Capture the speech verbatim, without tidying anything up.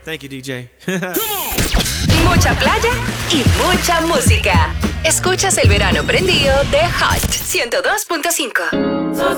Thank you, D J. Mucha playa y mucha música. Escuchas el verano prendido de Hot ciento dos punto cinco.